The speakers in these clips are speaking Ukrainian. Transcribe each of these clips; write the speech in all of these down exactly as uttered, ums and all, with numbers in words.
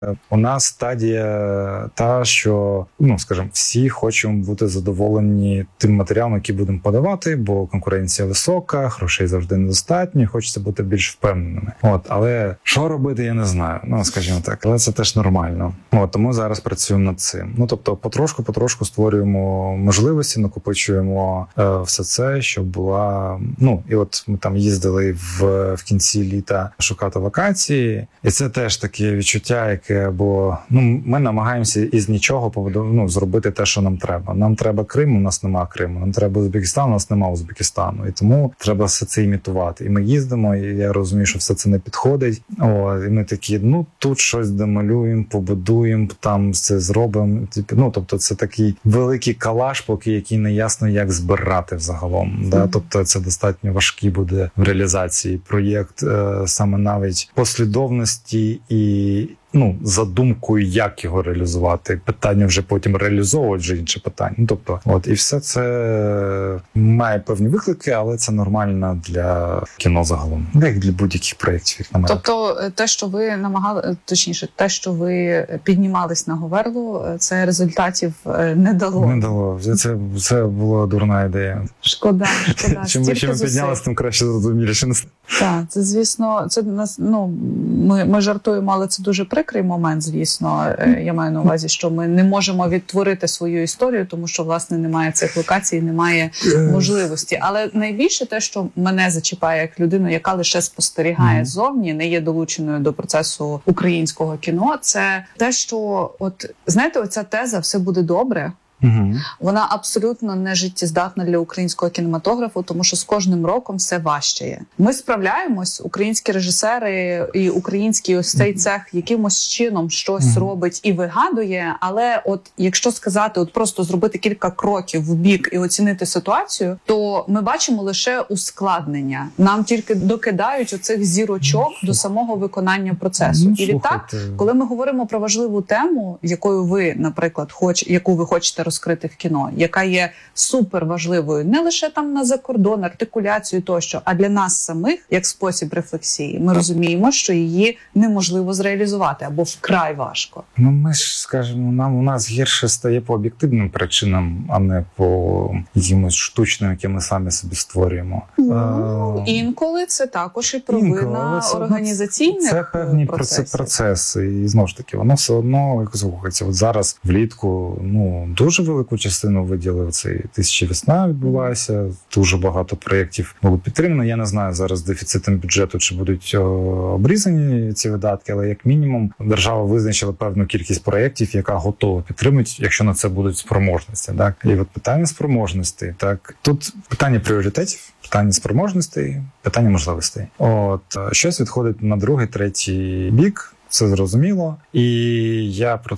У нас стадія та, що, ну, скажімо, всі хочемо бути задоволені тим матеріалом, який будемо подавати, бо конкуренція висока, грошей завжди недостатньо, хочеться бути більш впевненими. От, але що робити, я не знаю. Ну, скажімо так, але це теж нормально. От, тому зараз працюємо над цим. Ну, тобто, потрошку-потрошку створюємо можливості, накопичуємо е, все це, щоб була, ну, і от ми там їздили в, в кінці літа шукати локації, і це теж таке відчуття, яке, бо, ну, ми намагаємося із нічого, ну, зробити те, що нам треба. Нам треба Крим, у нас нема Криму. Нам треба Узбекистан, у нас нема Узбекистану. І тому треба все це імітувати. І ми їздимо, і я розумію, що все це не підходить. О, і ми такі, ну, тут щось демалюємо, побудуємо, там це зробимо. Ну, тобто це такий великий калаш, поки який не ясно, як збирати взагалом. Mm-hmm. Да? Тобто це достатньо важкий буде в реалізації проєкт, е, саме навіть послідовності і, ну, за думкою, як його реалізувати. Питання вже потім реалізовувати, вже інше питання. Ну, тобто, от, і все це має певні виклики, але це нормально для кіно загалом. Як для будь-яких проєктів, як на мене. Тобто, те, що ви намагали, точніше, те, що ви піднімались на Говерлу, це результатів не дало. Не дало. Це, це була дурна ідея. Шкода, шкода. Чим вище ми піднялися, тим краще зрозуміліше. Так, це, звісно, це нас, ну, ми, ми жартуємо, але це дуже прикрий момент, звісно. Я маю на увазі, що ми не можемо відтворити свою історію, тому що, власне, немає цих локацій, немає можливості. Але найбільше те, що мене зачіпає як людину, яка лише спостерігає ззовні, не є долученою до процесу українського кіно, це те, що, от, знаєте, оця теза «все буде добре», Угу. вона абсолютно не життєздатна для українського кінематографу, тому що з кожним роком все важчає. Ми справляємось, українські режисери і український ось цей цех якимось чином щось угу. робить і вигадує, але от якщо сказати, от просто зробити кілька кроків в бік і оцінити ситуацію, то ми бачимо лише ускладнення. Нам тільки докидають оцих зірочок ну, до самого виконання процесу. Ну, і відтак, коли ми говоримо про важливу тему, якою ви, наприклад, хоч яку ви хочете розкрити в кіно, яка є супер важливою не лише там на закордон, артикуляцію тощо, а для нас самих, як спосіб рефлексії, ми розуміємо, що її неможливо зреалізувати або вкрай важко. Ну, ми ж, скажімо, нам у нас гірше стає по об'єктивним причинам, а не по якимось штучним, які ми самі собі створюємо. Ну, а, інколи це також і провина організаційних це певні процесів. процеси. І знову ж таки, воно все одно якось рухається. От зараз влітку, ну, дуже велику частину виділив цей «Тисяча весна» відбулася. Дуже багато проєктів було підтримано. Я не знаю зараз дефіцитом бюджету, чи будуть о, обрізані ці видатки, але як мінімум держава визначила певну кількість проєктів, яка готова підтримати, якщо на це будуть спроможності. Так? І от питання спроможності. Так? Тут питання пріоритетів, питання спроможностей, питання можливостей. От, щось відходить на другий, третій бік. Це зрозуміло. І я про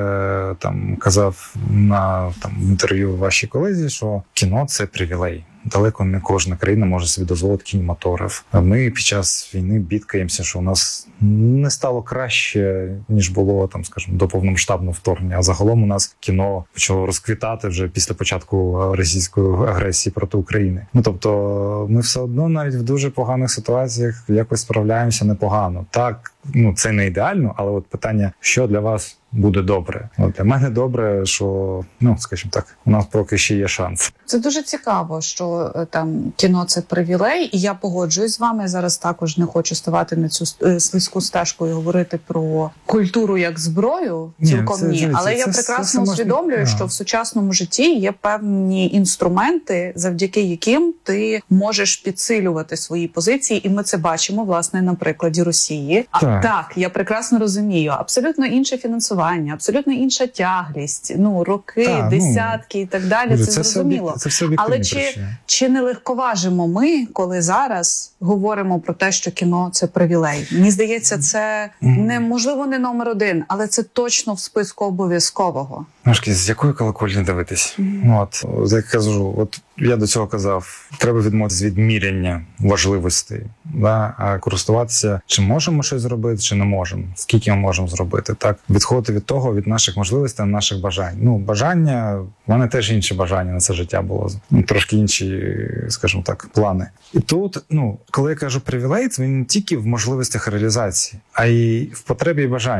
це там казав на там інтерв'ю вашій колезі, що кіно – це привілей. Далеко не кожна країна може собі дозволити кінематограф. Ми під час війни бідкаємося, що у нас не стало краще, ніж було там, скажімо, до повномасштабного вторгнення. А загалом у нас кіно почало розквітати вже після початку російської агресії проти України. Ну, тобто, ми все одно навіть в дуже поганих ситуаціях якось справляємося непогано. Так, ну, це не ідеально, але от питання, що для вас буде добре. От для мене добре, що, ну, скажімо так, у нас поки ще є шанс. Це дуже цікаво, що там кіно – це привілей, і я погоджуюсь з вами. Зараз також не хочу ставати на цю слизьку стежку і говорити про культуру як зброю, цілком ні. ні. Але це, я прекрасно це, це усвідомлюю, можна... що в сучасному житті є певні інструменти, завдяки яким ти можеш підсилювати свої позиції, і ми це бачимо, власне, на прикладі Росії. А, так. так, я прекрасно розумію. Абсолютно інше фінансування, абсолютно інша тяглість, ну, роки, Та, десятки ну, і так далі, це, це зрозуміло. Це все Але чи, чи не легковажимо ми, коли зараз говоримо про те, що кіно – це привілей? Мені здається, це не, можливо, не номер один, але це точно в списку обов'язкового. Ножки, з якої колокольні дивитись? Mm-hmm. От, як кажу, от я до цього казав, треба відмовитися від міряння важливостей, да? А користуватися, чи можемо щось зробити, чи не можемо, скільки ми можемо зробити, так? Відходити від того, від наших можливостей, наших бажань. Ну, бажання, в мене теж інші бажання на це життя було, ну, трошки інші, скажімо так, плани. І тут, ну, коли я кажу привілей, це він не тільки в можливостях реалізації, а й в потребі і бажанні.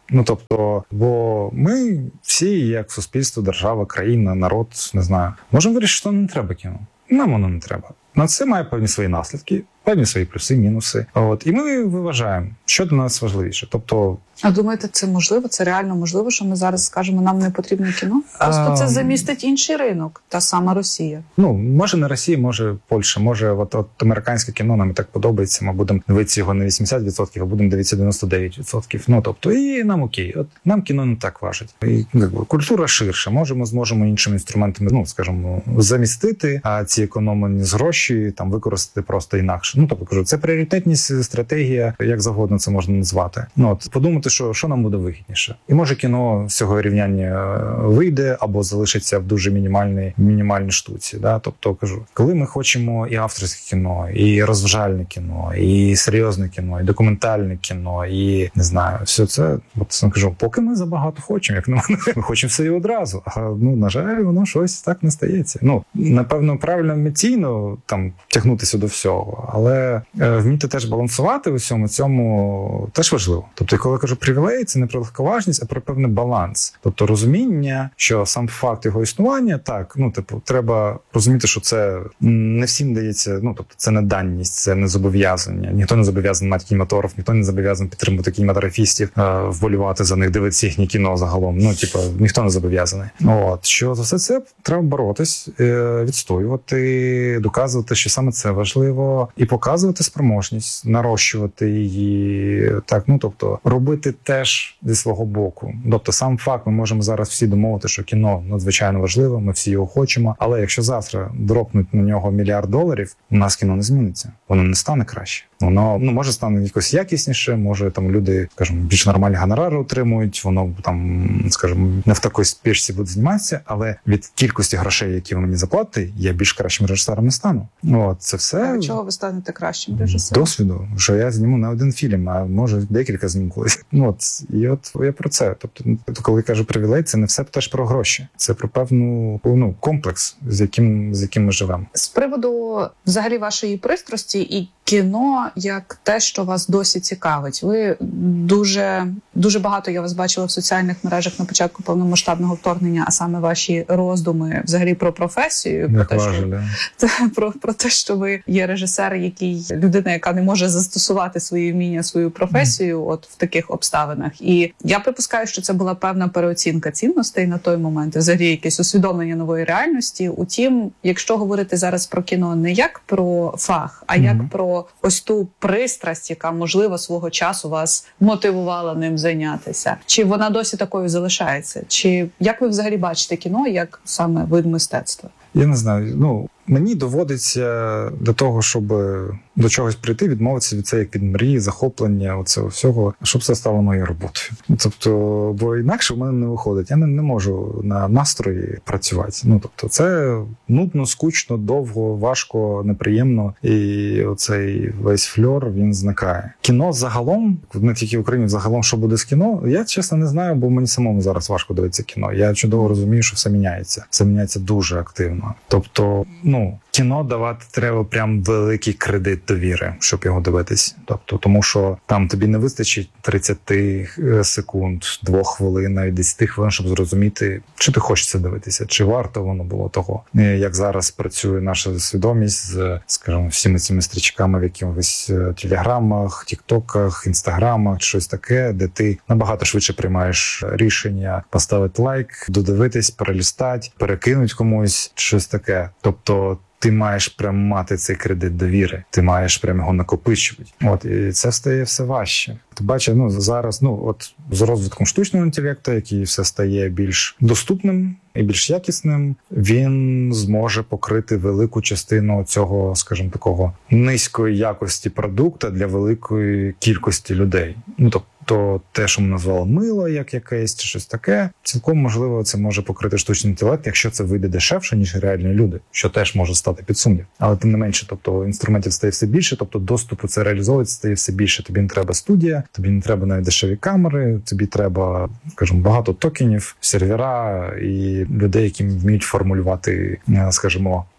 Ну тобто, бо ми всі, як суспільство, держава, країна, народ, не знаю, можемо вирішити, що нам не треба кіно. Нам воно не треба. На це має певні свої наслідки, певні свої плюси, мінуси. От і ми виважаємо, що для нас важливіше. Тобто, а думаєте, це можливо? Це реально можливо, що ми зараз скажемо, нам не потрібно кіно? Просто а... це замістить інший ринок, та сама Росія. Ну, може не Росія, може Польща, може от, от американське кіно нам і так подобається, ми будемо дивитися його не вісімдесят відсотків, а будемо дивитися дев'яносто дев'ять відсотків. Ну, тобто, і нам окей, от нам кіно не так важить. І якби культура ширша, може ми зможемо іншими інструментами, ну, скажімо, замістити, а ці економлені з гроші там використати просто інакше. Ну, тобто, кажу, це пріоритетність, стратегія, як завгодно це можна назвати. Ну, от, подумати, що, що нам буде вигідніше. І може кіно з цього рівняння вийде або залишиться в дуже мінімальній, мінімальній штуці. Да? Тобто, кажу, коли ми хочемо і авторське кіно, і розважальне кіно, і серйозне кіно, і документальне кіно, і, не знаю, все це, от, кажу, поки ми забагато хочемо, як на мене, ми хочемо все і одразу. А, ну, на жаль, воно щось так не стається. Ну, напевно, правильно емоційно там тягнутися до всього, але е, вміти теж балансувати у всьому цьому теж важливо. Тобто, коли я кажу привілей, це не про легковажність, а про певний баланс. Тобто розуміння, що сам факт його існування, так, ну, типу, треба розуміти, що це не всім дається, ну, тобто, це не даність, це не зобов'язання. Ніхто не зобов'язаний мати кінематограф, ніхто не зобов'язаний підтримувати кінематографістів, е, вболівати за них, дивитися їхнє кіно загалом. Ну, типу, ніхто не зобов'язаний. От, що за все це треба боротись, е, відстоювати, доказувати, що саме це важливо, і показувати спроможність, нарощувати її, так, ну, тобто, робити теж зі свого боку. Тобто, сам факт, ми можемо зараз всі домовити, що кіно надзвичайно важливо, ми всі його хочемо, але якщо завтра дропнуть на нього мільярд доларів, у нас кіно не зміниться. Воно не стане краще. Воно, ну, може стане якось якісніше, може там люди, скажімо, більш нормальні гонорари отримують, воно там, скажімо, не в такій спішці буде зніматися, але від кількості грошей, які ви мені заплатите, я більш кращим режисером не стану. От, це все. А від чого ви станете кращим режисером? Досвіду, що я зніму не один фільм, а може декілька зніму колись. Ну, от, і от я про це. Тобто, коли я кажу привілей, це не все теж про гроші. Це про певну, ну, комплекс, з яким, з яким ми живемо. З приводу взагалі вашої пристрасті і кіно як те, що вас досі цікавить. Ви дуже, дуже багато, я вас бачила в соціальних мережах на початку повномасштабного вторгнення, а саме ваші роздуми взагалі про професію. Про те, що, про, про те, що ви є режисер, який, людина, яка не може застосувати свої вміння, свою професію от в таких обставинах. І я припускаю, що це була певна переоцінка цінностей на той момент, взагалі якесь усвідомлення нової реальності. Утім, якщо говорити зараз про кіно не як про фах, а як mm-hmm. про ось ту пристрасть, яка, можливо, свого часу вас мотивувала ним зайнятися. Чи вона досі такою залишається? Чи як ви взагалі бачите кіно як саме вид мистецтва? Я не знаю. Ну, мені доводиться для того, щоб до чогось прийти, відмовитися від це як від мрії, захоплення, оцього всього, щоб це стало моєю роботою. Тобто, бо інакше в мене не виходить. Я не, не можу на настрої працювати. Ну, тобто, це нудно, скучно, довго, важко, неприємно, і оцей весь фльор, він зникає. Кіно загалом, не тільки в Україні, загалом, що буде з кіно, я, чесно, не знаю, бо мені самому зараз важко дивитися кіно. Я чудово розумію, що все міняється. Все міняється дуже активно. Тобто, ну, кіно давати треба прям великий кредит довіри, щоб його дивитись. Тобто, тому що там тобі не вистачить тридцять секунд, двох хвилин, навіть десять хвилин, щоб зрозуміти, чи ти хочеш це дивитися, чи варто воно було того. Як зараз працює наша свідомість з, скажімо, всіми цими стрічками в якихось телеграмах, тіктоках, інстаграмах, щось таке, де ти набагато швидше приймаєш рішення поставити лайк, додивитись, перелістати, перекинуть комусь, щось таке. Тобто, ти маєш прям мати цей кредит довіри, ти маєш прям його накопичувати. От, і це стає все важче. Ти бачиш, ну, зараз, ну, от, з розвитком штучного інтелекту, який все стає більш доступним і більш якісним, він зможе покрити велику частину цього, скажімо, такого низької якості продукту для великої кількості людей. Ну, тобто, то те, що ми назвали мило, як якесь, чи щось таке, цілком можливо це може покрити штучний інтелект, якщо це вийде дешевше, ніж реальні люди, що теж може стати під сумнів. Але тим не менше, тобто інструментів стає все більше, тобто доступу це реалізовувати стає все більше. Тобі не треба студія, тобі не треба навіть дешеві камери, тобі треба, скажімо, багато токенів, сервера і людей, які вміють формулювати, скажімо,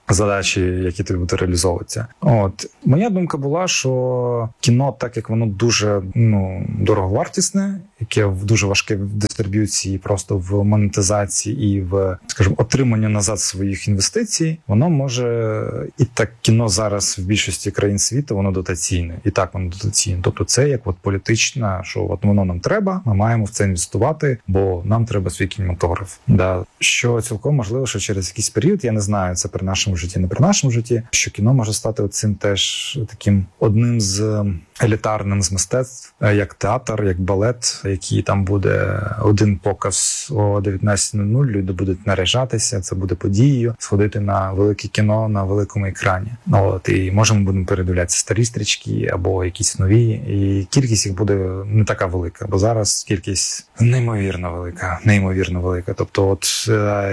задачі, які тобі будуть реалізовуватися. От моя думка була, що кіно, так як воно дуже ну дороговартісне, яке дуже важке в дистриб'юції, просто в монетизації і в, скажімо, отриманню назад своїх інвестицій, воно може і так кіно зараз в більшості країн світу воно дотаційне, і так воно дотаційне. Тобто це як от політична, що от воно нам треба, ми маємо в це інвестувати, бо нам треба свій кінематограф. Да, що цілком можливо, що через якийсь період, я не знаю, це при нашому житті, не при нашому житті, що кіно може стати цим теж таким одним з елітарним з мистецтв, як театр, як балет, який там буде один показ о дев'ятнадцятій нуль нуль, люди будуть наряжатися, це буде подією, сходити на велике кіно на великому екрані. От, і може ми будемо передивлятися старі стрічки або якісь нові, і кількість їх буде не така велика, бо зараз кількість неймовірно велика, неймовірно велика. Тобто от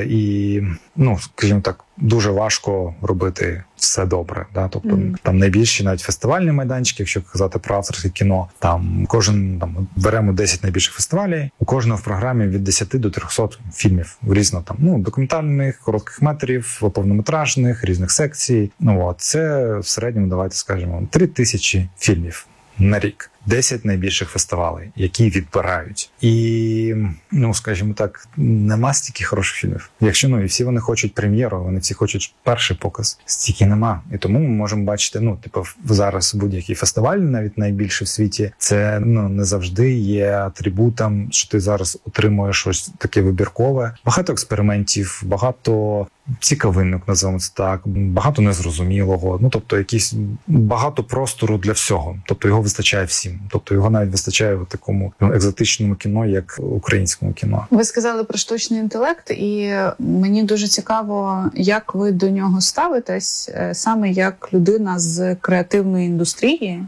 і, ну, скажімо так, дуже важко робити все добре, да, тобто mm. там найбільші навіть фестивальні майданчики, якщо казати про авторське кіно, там кожен там беремо десять найбільших фестивалів, у кожного в програмі від десяти до трьохсот фільмів різно там, ну, документальних, коротких метрів, повнометражних, різних секцій. Ну от це в середньому, давайте скажемо, три тисячі фільмів на рік. десять найбільших фестивалей, які відбирають. І, ну, скажімо так, нема стільки хороших фільмів. Якщо, ну, і всі вони хочуть прем'єру, вони всі хочуть перший показ. Стільки нема. І тому ми можемо бачити, ну, типу, зараз будь-який фестиваль, навіть найбільший в світі, це, ну, не завжди є атрибутом, що ти зараз отримуєш щось таке вибіркове. Багато експериментів, багато цікавинок, називаємо це так, багато незрозумілого, ну, тобто якісь багато простору для всього. Тобто його вистачає всім. Тобто його навіть вистачає в такому екзотичному кіно, як українському кіно. Ви сказали про штучний інтелект, і мені дуже цікаво, як ви до нього ставитесь, саме як людина з креативної індустрії,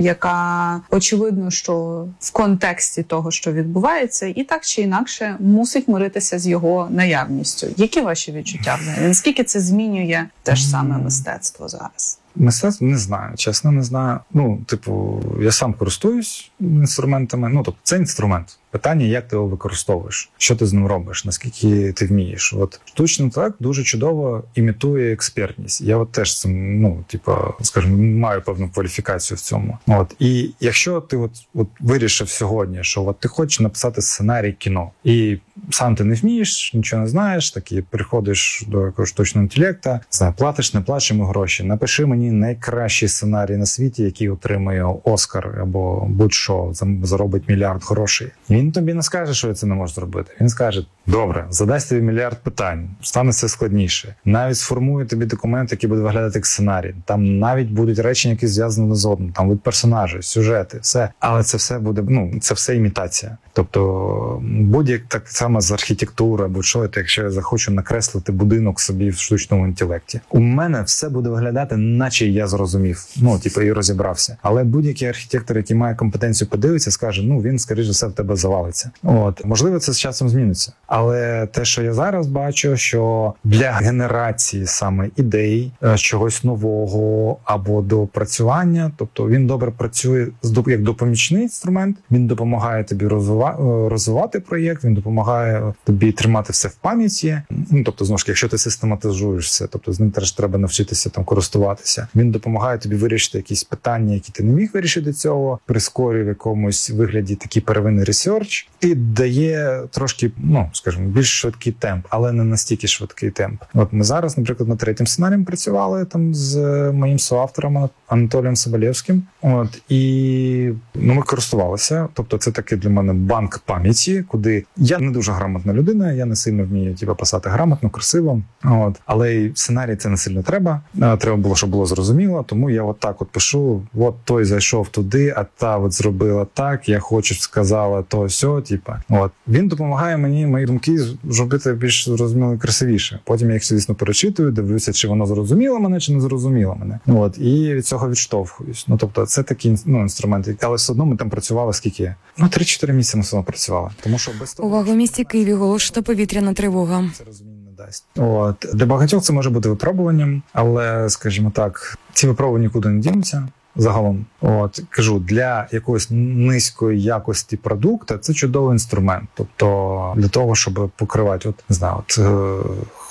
яка, очевидно, що в контексті того, що відбувається, і так чи інакше мусить миритися з його наявністю. Які ваші відчуття взагалі? Наскільки це змінює те ж саме мистецтво зараз? Мистецтво не знаю, чесно, не знаю. Ну, типу, я сам користуюсь інструментами. Ну, тобто, це інструмент. Питання, як ти його використовуєш, що ти з ним робиш, наскільки ти вмієш. От штучний інтелект дуже чудово імітує експертність. Я от теж цим, ну, типу, скажімо, маю певну кваліфікацію в цьому. От, і якщо ти от, от вирішив сьогодні, що от ти хочеш написати сценарій кіно, і сам ти не вмієш, нічого не знаєш, такі приходиш до якогось штучного інтелекту, знає, платиш, не платиш йому гроші, напиши мені найкращий сценарій на світі, який отримає Оскар або будь-що, заробить мільярд грошей. Він тобі не скаже, що я це не можу зробити. Він скаже: добре, задасть тобі мільярд питань, стане все складніше. Навіть сформує тобі документ, який буде виглядати як сценарій. Там навіть будуть речення, які зв'язані з одним, там будуть персонажі, сюжети, все. Але це все буде, ну, це все імітація. Тобто будь-як так само з архітектури, або що, якщо я захочу накреслити будинок собі в штучному інтелекті. У мене все буде виглядати, наче я зрозумів, ну, типу, і розібрався. Але будь-який архітектор, який має компетенцію, подивиться, скаже: ну, він, скоріше за все, в тебе завалиться. От, можливо, це з часом зміниться. Але те, що я зараз бачу, що для генерації саме ідей, чогось нового або допрацювання, тобто він добре працює як допомічний інструмент, він допомагає тобі розвивати, розвивати проєкт, він допомагає тобі тримати все в пам'яті. Ну, тобто, знову ж, якщо ти систематизуєш все, тобто з ним теж треба навчитися там користуватися. Він допомагає тобі вирішити якісь питання, які ти не міг вирішити до цього, прискорює в якомусь вигляді такий первинний ресерч і дає трошки, ну, скажімо, більш швидкий темп, але не настільки швидкий темп. От ми зараз, наприклад, над третім сценарієм працювали там з моїм соавтором Анатолієм Соболєвським. От, і ну, ми користувалися. Тобто це такий для мене банк пам'яті, куди я не дуже грамотна людина, я не сильно вмію типу, писати грамотно, красиво. От, але і сценарій це не сильно треба. Треба було, щоб було зрозуміло, тому я от так от пишу: от той зайшов туди, а та от зробила так, я хочу, сказала то сьо, типа. От. Він допомагає мені мої думки зробити більш зрозуміло і красивіше. Потім я їх, звісно, перечитую, дивлюся, чи воно зрозуміло мене, чи не зрозуміло мене. От. І від цього відштовхуюсь. Ну, тобто, це такі, ну, інструменти. Але все одно ми там працювали скільки? Ну, три-чотири місяці ми все одно працювали. Тому що без того... Увага, в місті Києві оголошена повітряна тривога. Це розуміння не дасть. От. Для багатьох це може бути випробуванням, але, скажімо так, ці випробування нікуди не дінуться. Загалом, от кажу, для якоїсь низької якості продукту це чудовий інструмент. Тобто для того, щоб покривати, от не знаю, от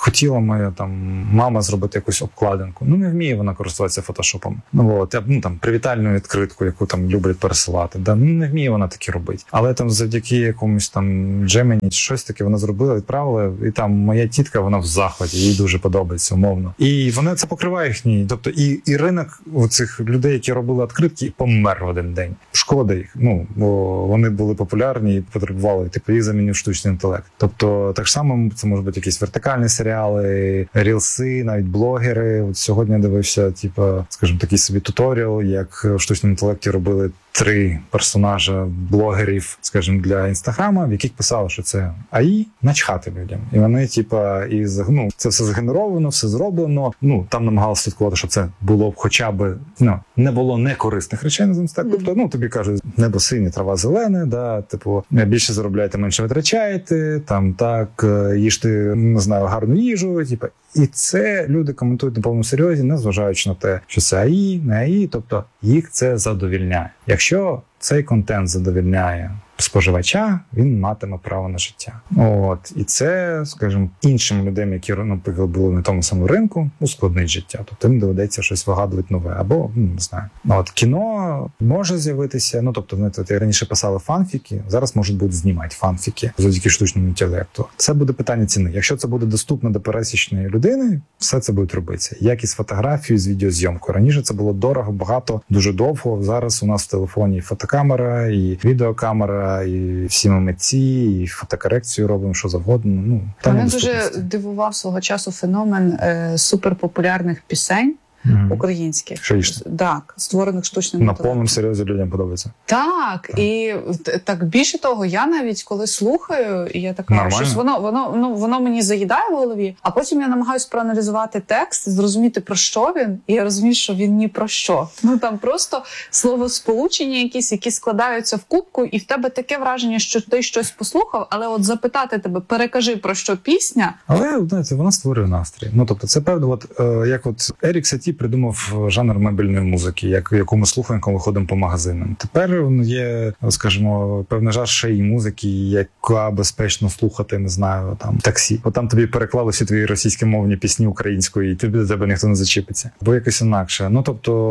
хотіла моя там мама зробити якусь обкладинку. Ну не вміє вона користуватися фотошопом. Ну от ну там привітальну відкритку, яку там люблять пересилати. Да, ну не вміє вона таке робити. Але там завдяки якомусь там Gemini, щось таке вона зробила, відправила. І там моя тітка, вона в захваті, їй дуже подобається умовно. І вона це покриває їхній. Тобто і, і ринок цих людей, які робили відкритки, помер в один день. Шкода їх. Ну бо вони були популярні і потребували типу їх замінив штучний інтелект. Тобто так само це може бути якісь вертикальні серіали, рілси, навіть блогери. От сьогодні я дивився, типу, скажімо, такий собі туторіал, як в штучному інтелекті робили три персонажа блогерів, скажімо, для інстаграма, в яких писали, що це АІ, начхати людям. І вони, типа, і ну, це все згенеровано, все зроблено. Ну там намагалися слідкувати, щоб це було б хоча б ну не було некорисних речей, називаємо так. Тобто, ну тобі кажуть, небо синє, трава зелене, да, типу, більше заробляєте, менше витрачаєте, там так їжте, не знаю, гарну їжу, типу. І це люди коментують на повному серйозі, не зважаючи на те, що це АІ, не АІ, тобто їх це задовільняє. Якщо цей контент задовільняє споживача, він матиме право на життя. От. І це, скажімо, іншим людям, які, наприклад, були на тому самому ринку, ускладнить життя. Тобто їм доведеться щось вигадувати нове. Або, ну, не знаю. От кіно може з'явитися, ну, тобто, знаєте, я раніше писали фанфіки, зараз можуть бути знімати фанфіки завдяки штучному інтелекту. Це буде питання ціни. Якщо це буде доступно до пересічної людини, все це буде робитися. Як із фотографією, з відеозйомкою. Раніше це було дорого, багато, дуже довго. Зараз у нас в телефоні і фотокамера, і відеокамера, і всі ми митці, і фотокорекцію робимо, що завгодно. Ну, мене дуже дивував свого часу феномен е, суперпопулярних пісень. Mm-hmm. Українських. Що їжте? Так, створених штучним на інтелектом. повному серйозі людям подобається. Так, так, і так більше того, я навіть коли слухаю, і я така, щось воно, воно, ну, воно мені заїдає в голові, а потім я намагаюся проаналізувати текст, зрозуміти, про що він, і я розумію, що він ні про що. Ну там просто словосполучення якісь, які складаються в кубку, і в тебе таке враження, що ти щось послухав, але от запитати тебе, перекажи, про що пісня. Але, знаєте, вона створює настрій. Ну, тобто, це певно, от, е, як от Ерік Саті придумав жанр мобільної музики, як, яку ми слухаємо, коли ходимо по магазинам. Тепер є, скажімо, певний жанр ще й музики, яка безпечно слухати, не знаю, там, таксі. Бо там тобі переклали всі твої російськомовні пісні українською, і тобі до тебе ніхто не зачепиться. Бо якось інакше. Ну,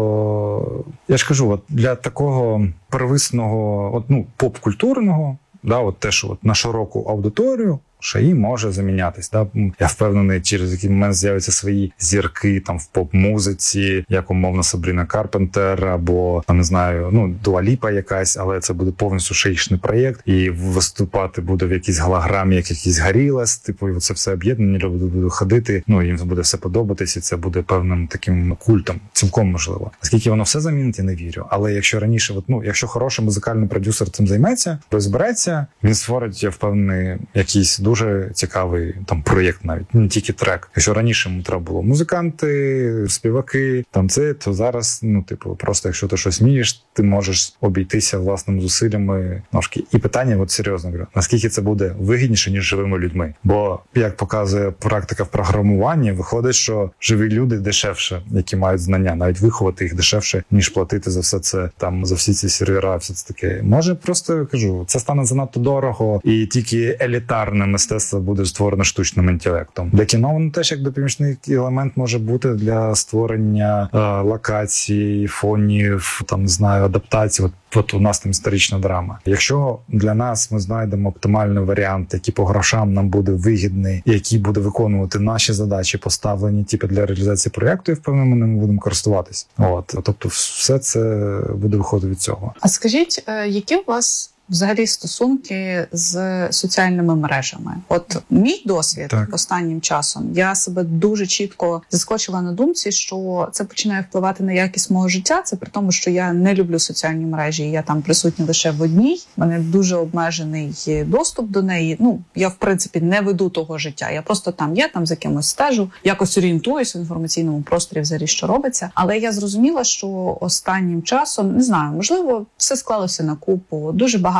тобто, я ж кажу, от для такого первисного, от, ну, поп-культурного, да, от те, що от на широку аудиторію, ШАІ може замінятись. Да? Я впевнений, через який момент з'являться свої зірки там в поп-музиці, як умовно Сабріна Карпентер, або, там, не знаю, ну, Дуа Ліпа якась, але це буде повністю шаїшний проєкт, і виступати буде в якійсь голограмі, як якийсь Горілас, типу, і це все об'єднання, люди будуть ходити, ну, їм буде все подобатись, і це буде певним таким культом, цілком можливо. Наскільки воно все замінить, я не вірю. Але якщо раніше, от, ну, якщо хороший музикальний продюсер цим займеться, розбереться, він створить, я впевнений, якийсь дуже цікавий там проєкт, навіть не тільки трек. Якщо раніше йому треба було музиканти, співаки, там це, то зараз, ну, типу, просто якщо ти щось вмієш, ти можеш обійтися власними зусиллями ножки. І питання, от серйозно говорю, наскільки це буде вигідніше, ніж живими людьми? Бо, як показує практика в програмуванні, виходить, що живі люди дешевше, які мають знання, навіть виховати їх дешевше, ніж платити за все це, там, за всі ці сервера, все це таке. Може, просто, кажу, це стане занадто дорого, і тільки елітарне мистецтво буде створено штучним інтелектом. Для кіно воно теж як допоміжний елемент може бути для створення е, локацій, фонів, там, не знаю, адаптацій. От, от у нас там історична драма. Якщо для нас ми знайдемо оптимальний варіант, який по грошам нам буде вигідний, і який буде виконувати наші задачі, поставлені типу для реалізації проєкту, і впевнено, ми ним будемо користуватись. От, тобто все це буде виходити від цього. А скажіть, які у вас взагалі стосунки з соціальними мережами? От мій досвід так. Останнім часом, я себе дуже чітко заскочила на думці, що це починає впливати на якість мого життя. Це при тому, що я не люблю соціальні мережі, я там присутня лише в одній. У мене дуже обмежений доступ до неї. Ну, я в принципі не веду того життя. Я просто там є, там за кимось стежу, якось орієнтуюсь в інформаційному просторі взагалі, що робиться. Але я зрозуміла, що останнім часом, не знаю, можливо, все склалося на купу. Дуже багато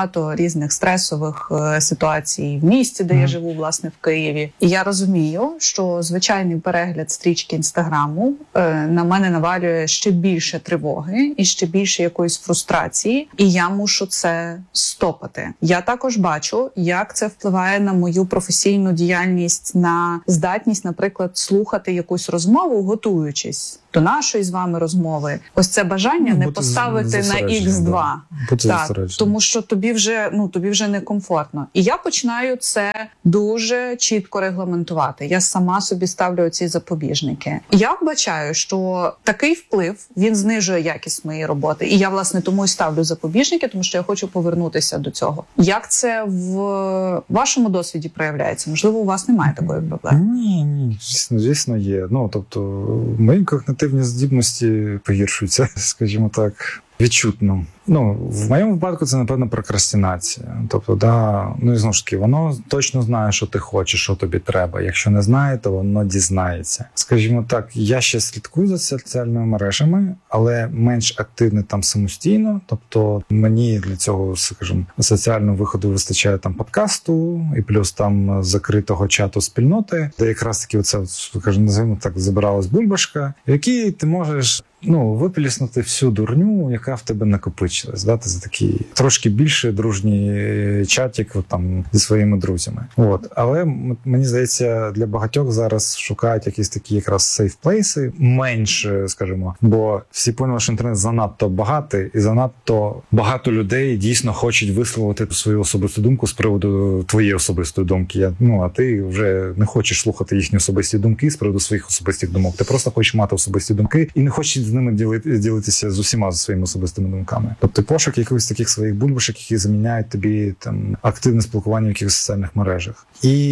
багато різних стресових е, ситуацій в місті, де mm. я живу, власне, в Києві. І я розумію, що звичайний перегляд стрічки Інстаграму е, на мене навалює ще більше тривоги і ще більше якоїсь фрустрації, і я мушу це стопати. Я також бачу, як це впливає на мою професійну діяльність, на здатність, наприклад, слухати якусь розмову, готуючись до нашої з вами розмови. Ось це бажання ну, не поставити на ікс два. Так, тому що тобі вже, ну, тобі вже некомфортно. І я починаю це дуже чітко регламентувати. Я сама собі ставлю ці запобіжники. Я вбачаю, що такий вплив, він знижує якість моєї роботи. І я, власне, тому і ставлю запобіжники, тому що я хочу повернутися до цього. Як це в вашому досвіді проявляється? Можливо, у вас немає такої проблеми? Ні, ні, звісно, звісно є. Ну, тобто, мої когнитивні здібності погіршуються, скажімо так, відчутно. Ну, в моєму випадку це, напевно, прокрастинація. Тобто, да, ну і знову ж таки, воно точно знає, що ти хочеш, що тобі треба. Якщо не знає, то воно дізнається. Скажімо так, я ще слідкую за соціальними мережами, але менш активно там самостійно. Тобто, мені для цього, скажімо, соціального виходу вистачає там подкасту і плюс там закритого чату спільноти, де якраз таки оце, скажімо, називаємо так, забиралась бульбашка, в якій ти можеш ну, випліснути всю дурню, яка в тебе накопичилась. Да? Ти за такий трошки більше дружній чатик от, там, зі своїми друзями. От. Але мені здається, для багатьох зараз шукають якісь такі якраз сейф-плейси, менше, скажімо, бо всі поняли, що інтернет занадто багатий і занадто багато людей дійсно хочуть висловити свою особисту думку з приводу твоєї особистої думки. Я, ну, а ти вже не хочеш слухати їхні особисті думки з приводу своїх особистих думок. Ти просто хочеш мати особисті думки і не хочеш з ними ділити, ділитися з усіма своїми особистими думками. Тобто пошук якихось таких своїх бульбашок, які заміняють тобі там активне спілкування в якихось соціальних мережах.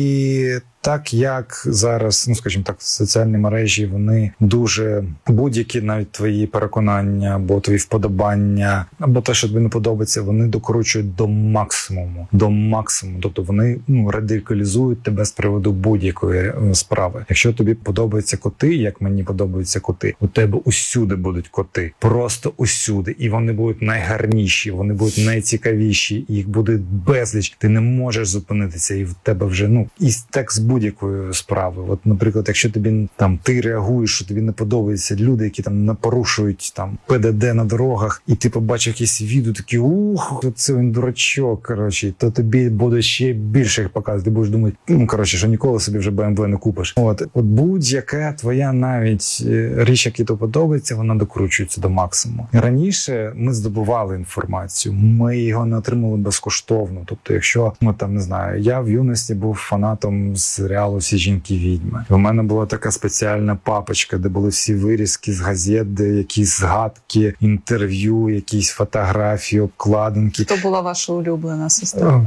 І так як зараз, ну скажімо так, соціальні мережі, вони дуже будь-які навіть твої переконання, або твої вподобання, або те, що тобі не подобається, вони докручують до максимуму, до максимуму. Тобто вони ну радикалізують тебе з приводу будь-якої справи. Якщо тобі подобаються коти, як мені подобаються коти, у тебе усюди будуть коти, просто усюди, і вони будуть найгарніші, вони будуть найцікавіші, їх буде безліч. Ти не можеш зупинитися, і в тебе вже ну і так з будь-якої справи. От, наприклад, якщо тобі там ти реагуєш, що тобі не подобаються люди, які там не порушують там ПДД на дорогах, і ти побачив якісь відео, такі ух, це він дурачок, коротше, то тобі буде ще більше їх показувати. Ти будеш думати, ну коротше, що ніколи собі вже Б М В не купиш. От, от будь-яка твоя навіть річ, яка тобі подобається, вона докручується до максимуму. Раніше ми здобували інформацію, ми його не отримали безкоштовно. Тобто, якщо ну там не знаю, я в юності був фанатом серіалу «Всі жінки відьми». У мене була така спеціальна папочка, де були всі вирізки з газет, де якісь згадки, інтерв'ю, якісь фотографії, обкладинки. Хто була ваша улюблена сестра?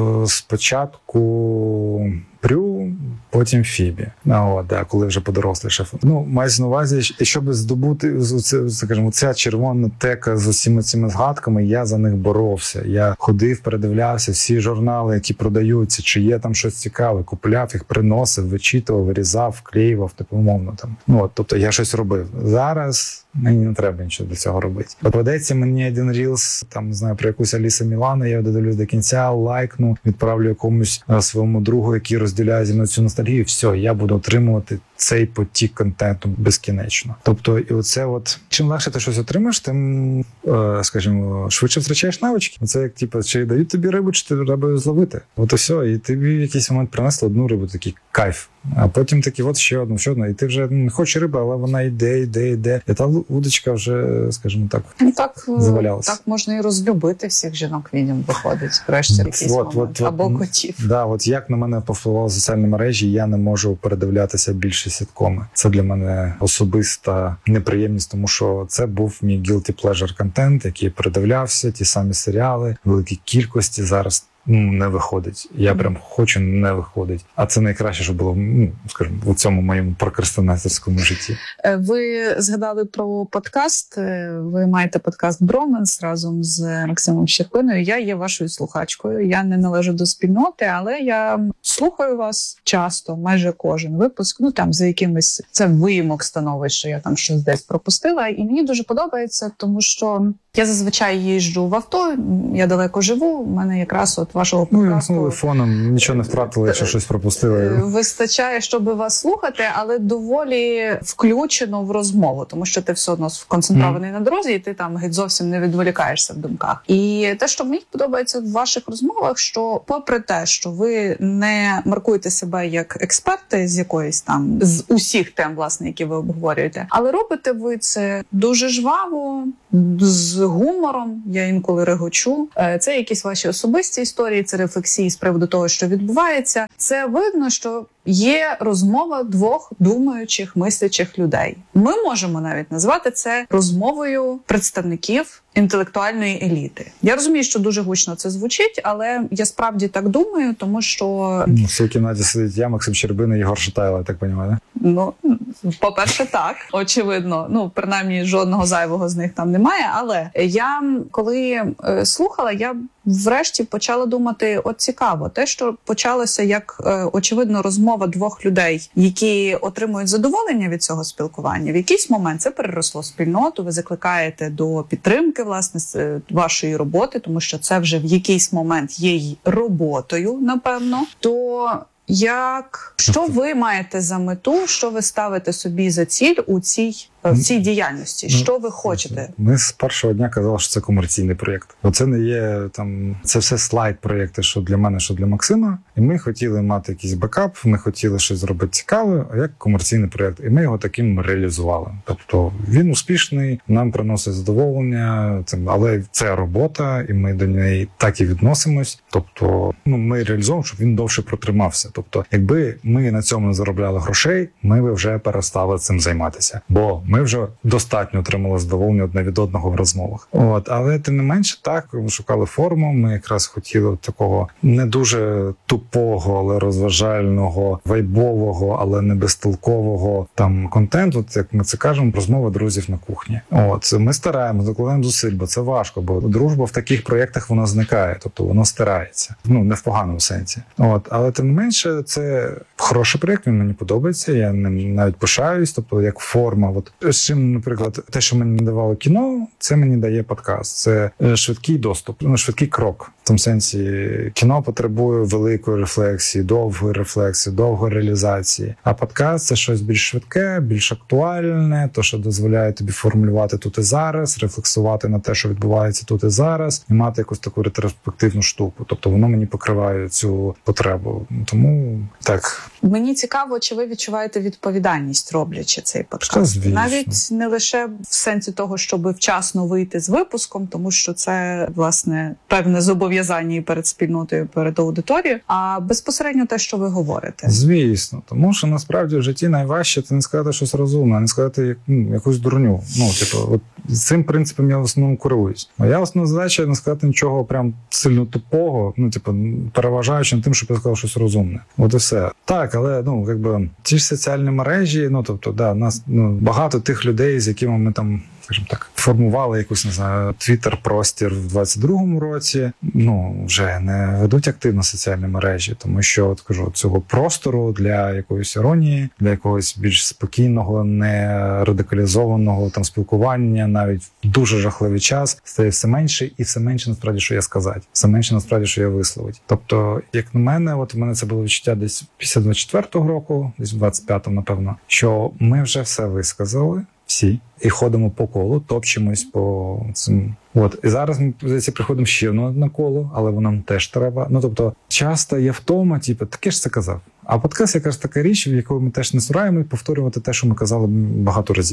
Спочатку Прю, потім Фібі. А, от, да, коли вже подорослішав. Ну, мається на увазі, щоб здобути, скажімо, ця червона тека з усіма цими згадками, я за них боровся. Я ходив, передивлявся всі журнали, які продаються, чи є там щось цікаве, купляв їх, приносив, вичитував, вирізав, вклеював, типу, умовно там. Ну, от, тобто я щось робив. Зараз мені не треба нічого для цього робити. Попадеться мені один рілс, там, не знаю, про якусь Алісу Мілану, я додивлюсь до кінця, лайкну, відправлю якомусь а, своєму другу, який розділяє зі мною цю ностальгію, все, я буду отримувати цей потік контенту безкінечно. Тобто, і оце от, чим легше ти щось отримаєш, тим, е, скажімо, швидше втрачаєш навички. Це як, типу, чи дають тобі рибу, чи ти треба зловити. От і все, і тобі в якийсь момент принесли одну рибу, такий кайф. А потім такі, от ще одну, ще одну, і ти вже не хочеш риби, але вона йде, йде, йде. І та удочка вже, скажімо так, ну, так завалялася. Так можна і розлюбити всіх жінок відьом, виходить, краще якийсь от, момент. От, або от, котів. Да, от як на мене повпливали соціальні мережі, я не можу передивлятися більше сіткоми. Це для мене особиста неприємність, тому що це був мій guilty pleasure контент, який передивлявся, ті самі серіали, великій кількості зараз. Ну, не виходить. Я прям хочу, не виходить. А це найкраще, що було, ну, скажімо, у цьому моєму прокрастинаторському житті. Ви згадали про подкаст. Ви маєте подкаст «Броменс» разом з Максимом Щербиною. Я є вашою слухачкою. Я не належу до спільноти, але я слухаю вас часто, майже кожен випуск. Ну, там, за якимось... Це виїмок становить, що я там щось десь пропустила. І мені дуже подобається, тому що Я зазвичай їжджу в авто, я далеко живу, у мене якраз от вашого Ну, подкасту... вімкнули фоном, нічого не втратили, якщо щось пропустили. Вистачає, щоб вас слухати, але доволі включено в розмову, тому що ти все одно сконцентрований mm. на дорозі, і ти там геть зовсім не відволікаєшся в думках. І те, що мені подобається в ваших розмовах, що попри те, що ви не маркуєте себе як експерти з якоїсь там, з усіх тем, власне, які ви обговорюєте, але робите ви це дуже жваво, з гумором, я інколи регочу. Це якісь ваші особисті історії, це рефлексії з приводу того, що відбувається. Це видно, що є розмова двох думаючих, мислячих людей. Ми можемо навіть назвати це розмовою представників інтелектуальної еліти. Я розумію, що дуже гучно це звучить, але я справді так думаю, тому що... Ну, в цій кімнаті сидить я, Максим Щербина і Єгор Шатайло, я так розумію, да? Ну, по-перше, так, очевидно. Ну, принаймні, жодного зайвого з них там немає. Але я, коли е, слухала, я врешті почала думати, от цікаво, те, що почалося як, е, очевидно, розмова двох людей, які отримують задоволення від цього спілкування. В якийсь момент це переросло в спільноту, ви закликаєте до підтримки, власне, з вашої роботи, тому що це вже в якийсь момент є й роботою, напевно, то... Як що ви маєте за мету, що ви ставите собі за ціль у цій в цій діяльності? Що ви хочете? Ми з першого дня казали, що це комерційний проєкт. Оце не є там, це все слайд-проєкти, що для мене, що для Максима. І ми хотіли мати якийсь бекап, ми хотіли щось зробити цікаве, а як комерційний проєкт. І ми його таким реалізували. Тобто він успішний, нам приносить задоволення, але це робота, і ми до неї так і відносимось. Тобто, ну ми реалізуємо, щоб він довше протримався. Тобто, якби ми на цьому не заробляли грошей, ми би вже перестали цим займатися. Бо ми вже достатньо отримали задоволення одне від одного в розмовах. От, але тим не менше, так, ми шукали форму, ми якраз хотіли такого не дуже тупого, але розважального, вайбового, але не безтолкового там контенту, от, як ми це кажемо, розмова друзів на кухні. От, ми стараємося, докладаємо зусиль, бо це важко, бо дружба в таких проєктах вона зникає, тобто воно стирається. Ну, не в поганому сенсі. От, але тим не менше, це хороший проєкт, він мені подобається, я ним навіть пишаюсь, тобто як форма. От, з чим, наприклад, те, що мені давало кіно, це мені дає подкаст. Це швидкий доступ, ну, швидкий крок. В тому сенсі, кіно потребує великої рефлексії, довгої рефлексії, довгої реалізації. А подкаст – це щось більш швидке, більш актуальне, то, що дозволяє тобі формулювати тут і зараз, рефлексувати на те, що відбувається тут і зараз, і мати якусь таку ретроспективну штуку. Тобто воно мені покриває цю потребу. Тому так. Мені цікаво, чи ви відчуваєте відповідальність, роблячи цей подкаст? Навіть не лише в сенсі того, щоб вчасно вийти з випуском, тому що це, власне, певне зобов'язання і перед спільнотою, перед аудиторією, а безпосередньо те, що ви говорите. Звісно, тому що насправді в житті найважче це не сказати щось розумне, а не сказати як, ну, якусь дурню. Ну, типу, от з цим принципом я в основному керуюсь. Моя основна задача не сказати нічого прям сильно тупого, ну, типу, переважаючи над тим, щоб я сказав щось розумне. От і все. Так, але, ну, якби, ті ж соціальні мережі, ну, тобто, да, нас, ну, багато тих людей, з якими ми там, скажімо так, формували якусь, не знаю, твіттер-простір в двадцять другому році, ну, вже не ведуть активно соціальні мережі, тому що, от кажу, цього простору для якоїсь іронії, для якогось більш спокійного, не радикалізованого там спілкування, навіть в дуже жахливий час, стає все менше і все менше, насправді, що я сказати, все менше, насправді, що я висловити. Тобто, як на мене, от у мене це було відчуття десь після двадцять четвертого року, десь в двадцять п'ятому, напевно, що ми вже все висказали, всі, і ходимо по колу, топчемось по цим. От, і зараз ми, здається, приходимо ще на одне коло, але воно нам теж треба. Ну, тобто, часто є втома, типу, таке ж це казав. А подкаст якраз така річ, в якої ми теж не стараємо повторювати те, що ми казали багато разів.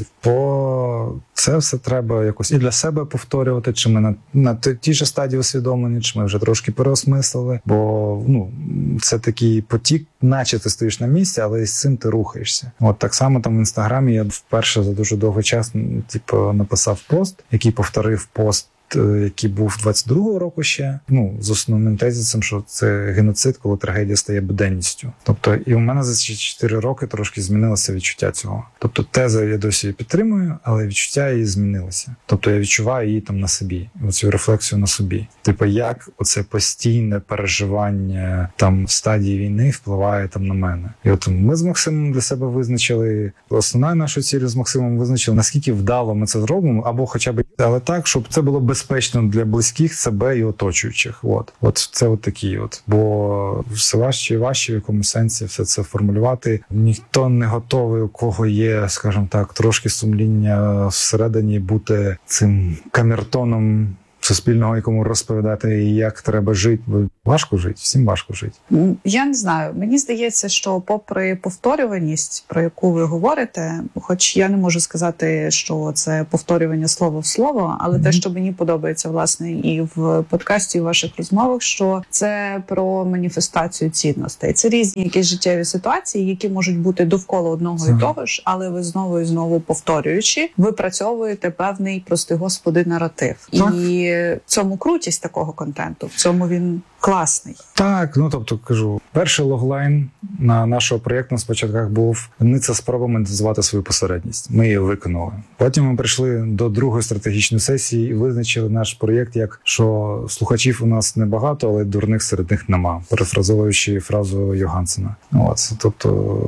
Бо це все треба якось і для себе повторювати, чи ми на, на тій же стадії усвідомлення, чи ми вже трошки переосмислили. Бо, ну, це такий потік, наче ти стоїш на місці, але з цим ти рухаєшся. От так само там в Інстаграмі я вперше за дуже довгий час, типу, написав пост, який повторив пост який був двадцять другого року ще, ну, з основним тезисом, що це геноцид, коли трагедія стає буденністю. Тобто, і у мене за ці чотири роки трошки змінилося відчуття цього. Тобто, теза я досі її підтримую, але відчуття її змінилося. Тобто, я відчуваю її там на собі, оцю рефлексію на собі. Типу, як оце постійне переживання там стадії війни впливає там на мене. І от ми з Максимом для себе визначили, основна наша ціль з Максимом визначили, наскільки вдало ми це зробимо, або хоча б, але так, щоб це було безпечно для близьких, себе і оточуючих. От, от це от такі от. Бо все важче і важче в якомусь сенсі все це формулювати. Ніхто не готовий, у кого є, скажімо так, трошки сумління всередині бути цим камертоном суспільного, якому розповідати, як треба жити. Бо важко жити, всім важко жити. Я не знаю. Мені здається, що попри повторюваність, про яку ви говорите, хоч я не можу сказати, що це повторювання слово в слово, але mm-hmm. те, що мені подобається, власне, і в подкасті, і в ваших розмовах, що це про маніфестацію цінностей. Це різні якісь життєві ситуації, які можуть бути довкола одного mm-hmm. і того ж, але ви знову і знову повторюючи, випрацьовуєте певний, прости господи, наратив. Mm-hmm. І в цьому крутість такого контенту, в цьому він класний. Так, ну тобто кажу, перший логлайн на нашого проєкту на спочатках був не це спроба монетизувати свою посередність. Ми її виконали. Потім ми прийшли до другої стратегічної сесії і визначили наш проєкт як, що слухачів у нас небагато, але дурних серед них нема, перефразовуючи фразу Йогансена. От, тобто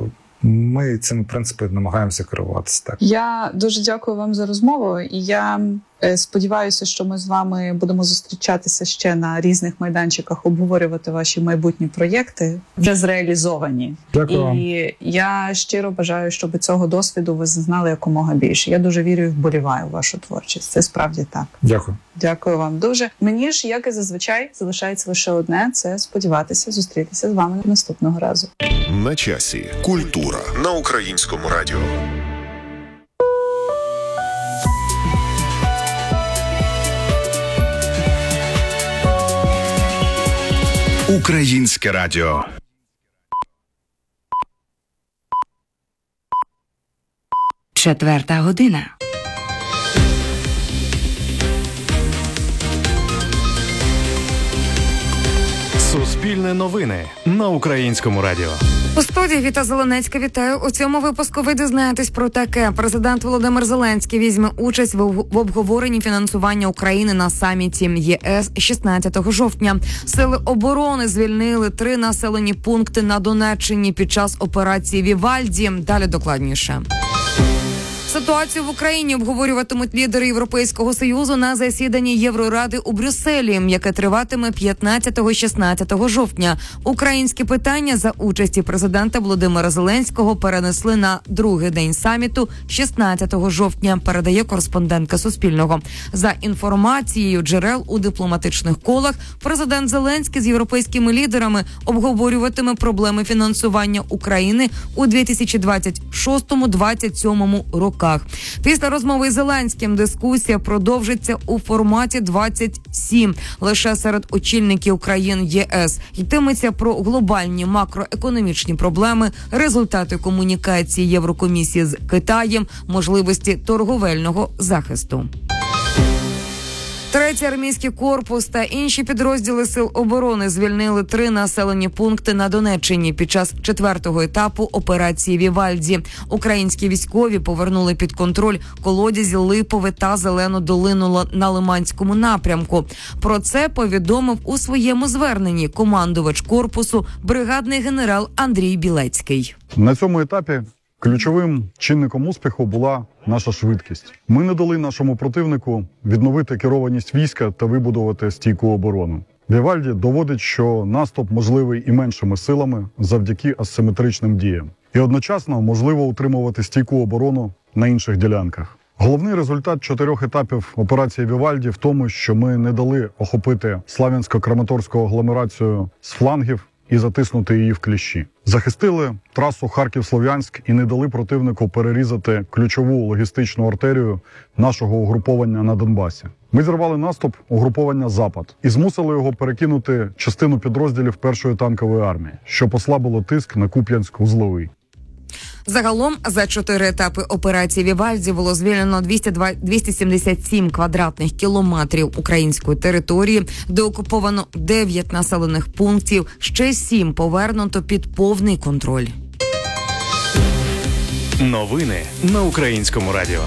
ми цим принципом намагаємося керуватися. Так. Я дуже дякую вам за розмову, і я сподіваюся, що ми з вами будемо зустрічатися ще на різних майданчиках, обговорювати ваші майбутні проєкти, вже зреалізовані. Дякую вам. І я щиро бажаю, щоб цього досвіду ви зазнали якомога більше. Я дуже вірю і вболіваю в вашу творчість. Це справді так. Дякую. Дякую вам дуже. Мені ж, як і зазвичай, залишається лише одне – це сподіватися зустрітися з вами наступного разу. На часі. Культура на Українському радіо. Українське радіо. Четверта година. Суспільне новини на Українському радіо. У студії Віта Зеленецька вітаю. У цьому випуску ви дізнаєтесь про таке. Президент Володимир Зеленський візьме участь в обговоренні фінансування України на саміті ЄС шістнадцятого жовтня. Сили оборони звільнили три населені пункти на Донеччині під час операції «Вівальді». Далі докладніше. Ситуацію в Україні обговорюватимуть лідери Європейського Союзу на засіданні Євроради у Брюсселі, яке триватиме п'ятнадцятого-шістнадцятого жовтня. Українські питання за участі президента Володимира Зеленського перенесли на другий день саміту шістнадцятого жовтня, передає кореспондентка Суспільного. За інформацією джерел у дипломатичних колах, президент Зеленський з європейськими лідерами обговорюватиме проблеми фінансування України у дві тисячі двадцять шостому - двадцять сьомому роках. Після розмови з Зеленським дискусія продовжиться у форматі двадцять сім. Лише серед очільників країн ЄС йтиметься про глобальні макроекономічні проблеми, результати комунікації Єврокомісії з Китаєм, можливості торговельного захисту. Третій армійський корпус та інші підрозділи Сил оборони звільнили три населені пункти на Донеччині під час четвертого етапу операції «Вівальді». Українські військові повернули під контроль колодязі Липове та Зелену долину на Лиманському напрямку. Про це повідомив у своєму зверненні командувач корпусу бригадний генерал Андрій Білецький. На цьому етапі ключовим чинником успіху була наша швидкість. Ми не дали нашому противнику відновити керованість війська та вибудувати стійку оборону. Вівальді доводить, що наступ можливий і меншими силами завдяки асиметричним діям. І одночасно можливо утримувати стійку оборону на інших ділянках. Головний результат чотирьох етапів операції «Вівальді» в тому, що ми не дали охопити Слав'янсько-Краматорську агломерацію з флангів і затиснути її в кліщі. Захистили трасу Харків-Слов'янськ і не дали противнику перерізати ключову логістичну артерію нашого угруповання на Донбасі. Ми зірвали наступ угруповання «Запад» і змусили його перекинути частину підрозділів першої танкової армії, що послабило тиск на Куп'янськ-Узловий. Загалом за чотири етапи операції «Вівальді» було звільнено двісті сімдесят сім квадратних кілометрів української території, деокуповано дев'ять населених пунктів, ще сім повернуто під повний контроль. Новини на Українському радіо.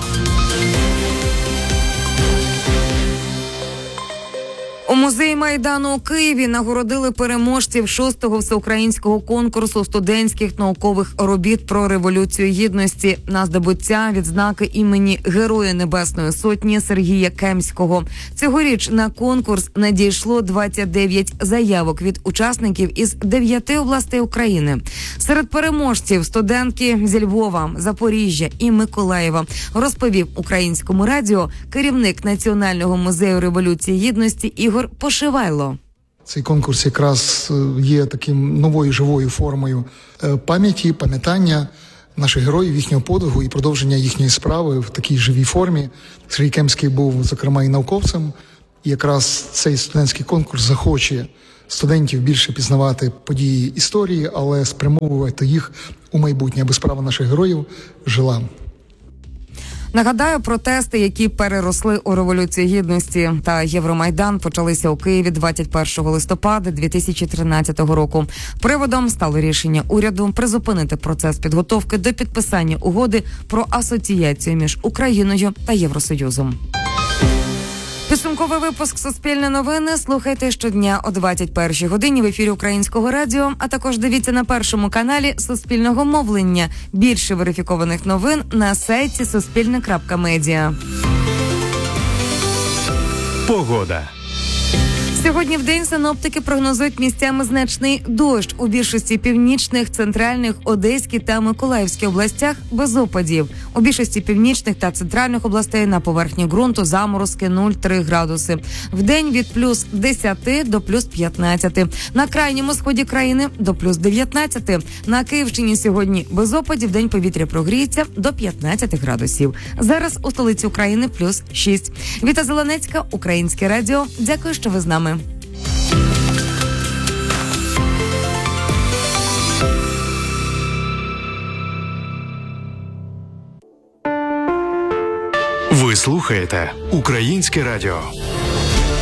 У музеї Майдану у Києві нагородили переможців шостого всеукраїнського конкурсу студентських наукових робіт про Революцію Гідності на здобуття відзнаки імені Героя Небесної Сотні Сергія Кемського. Цьогоріч на конкурс надійшло двадцять дев'ять заявок від учасників із дев'яти областей України. Серед переможців студентки зі Львова, Запоріжжя і Миколаєва, розповів Українському радіо керівник Національного музею Революції Гідності Ігор Пошивайло. Цей конкурс якраз є таким новою живою формою пам'яті, пам'ятання наших героїв, їхнього подвигу і продовження їхньої справи в такій живій формі. Сергій Кемський був, зокрема, і науковцем. І якраз цей студентський конкурс захоче студентів більше пізнавати події історії, але спрямовувати їх у майбутнє, аби справа наших героїв жила. Нагадаю, протести, які переросли у Революцію Гідності та Євромайдан, почалися у Києві двадцять першого листопада дві тисячі тринадцятого року. Приводом стало рішення уряду призупинити процес підготовки до підписання угоди про асоціацію між Україною та Євросоюзом. Підсумковий випуск «Суспільне новини» слухайте щодня о двадцять першій годині в ефірі Українського радіо, а також дивіться на першому каналі Суспільного мовлення. Більше верифікованих новин на сайті суспільне крапка медіа. Погода. Сьогодні вдень синоптики прогнозують місцями значний дощ. У більшості північних, центральних, Одеській та Миколаївській областях без опадів. У більшості північних та центральних областей на поверхні ґрунту заморозки нуль-три градуси. Вдень від плюс десяти до плюс п'ятнадцяти. На крайньому сході країни до плюс дев'ятнадцяти. На Київщині сьогодні без опадів, день повітря прогріється до п'ятнадцяти градусів. Зараз у столиці України плюс шість. Віта Зеленецька, Українське радіо. Дякую, що ви з нами. Ви слухаєте Українське радіо.